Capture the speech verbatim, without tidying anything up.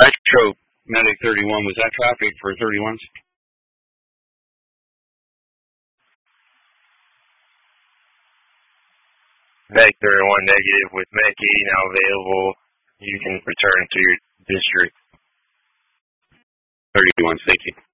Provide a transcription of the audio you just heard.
Nitro Medic thirty-one, was that traffic for thirty-ones? Medic thirty-one negative with Medic eighty now available. You can return to your district. thirty-ones, thank you.